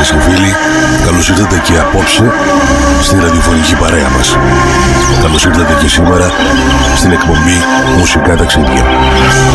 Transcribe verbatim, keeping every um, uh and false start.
φίλες και φίλοι, καλώς ήρθατε και απόψε στην ραδιοφωνική παρέα μας. Καλώς ήρθατε και σήμερα στην εκπομπή Μουσικά Ταξίδια.